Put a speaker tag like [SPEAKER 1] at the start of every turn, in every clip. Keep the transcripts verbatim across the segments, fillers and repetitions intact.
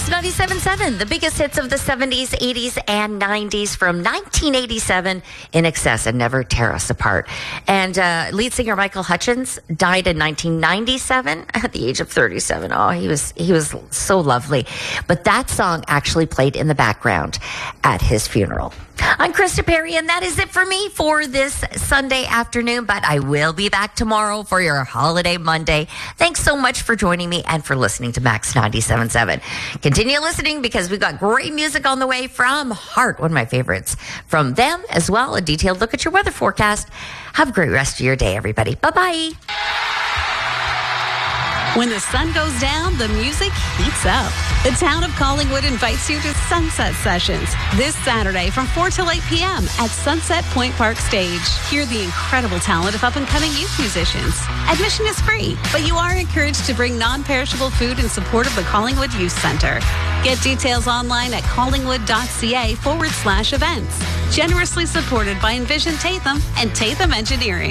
[SPEAKER 1] Max ninety-seven point seven, the biggest hits of the seventies, eighties, and nineties from nineteen eighty-seven, In Excess and Never Tear Us Apart. And uh, lead singer Michael Hutchence died in nineteen ninety-seven at the age of thirty-seven. Oh, he was he was so lovely. But that song actually played in the background at his funeral. I'm Krista Perry, and that is it for me for this Sunday afternoon, but I will be back tomorrow for your holiday Monday. Thanks so much for joining me and for listening to Max ninety-seven point seven. Continue listening because we've got great music on the way from Heart, one of my favorites. From them as well, a detailed look at your weather forecast. Have a great rest of your day, everybody. Bye-bye.
[SPEAKER 2] When the sun goes down, the music heats up. The town of Collingwood invites you to Sunset Sessions this Saturday from four till eight p.m. at Sunset Point Park Stage. Hear the incredible talent of up-and-coming youth musicians. Admission is free, but you are encouraged to bring non-perishable food in support of the Collingwood Youth Centre. Get details online at collingwood.ca forward slash events. Generously supported by Envision Tatham and Tatham Engineering.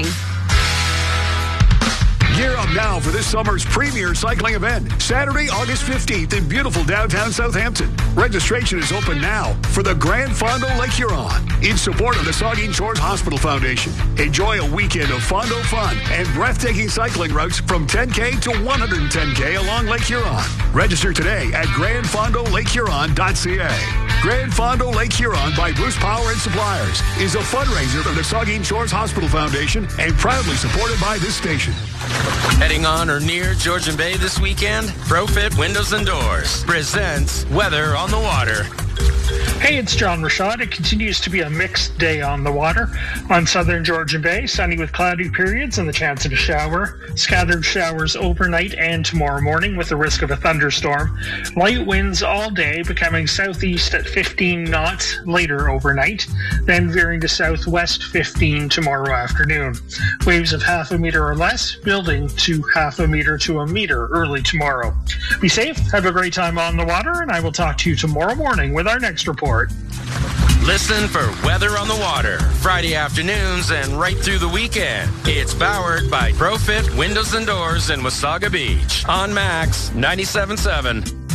[SPEAKER 3] Gear up now for this summer's premier cycling event, Saturday, August fifteenth in beautiful downtown Southampton. Registration is open now for the Grand Fondo Lake Huron in support of the Saugeen Shores Hospital Foundation. Enjoy a weekend of Fondo fun and breathtaking cycling routes from ten K to one hundred ten K along Lake Huron. Register today at grand fondo lake huron dot c a. Grand Fondo Lake Huron by Bruce Power and Suppliers is a fundraiser for the Saugeen Shores Hospital Foundation and proudly supported by this station.
[SPEAKER 4] Heading on or near Georgian Bay this weekend? ProFit Windows and Doors presents Weather on the Water.
[SPEAKER 5] Hey, it's John Rashad. It continues to be a mixed day on the water. On southern Georgian Bay, sunny with cloudy periods and the chance of a shower. Scattered showers overnight and tomorrow morning with the risk of a thunderstorm. Light winds all day, becoming southeast at fifteen knots later overnight, then veering to southwest fifteen tomorrow afternoon. Waves of half a meter or less, building to half a meter to a meter early tomorrow. Be safe, have a great time on the water, and I will talk to you tomorrow morning with our next report.
[SPEAKER 4] Listen for Weather on the Water, Friday afternoons and right through the weekend. It's powered by ProFit Windows and Doors in Wasaga Beach on Max ninety-seven point seven.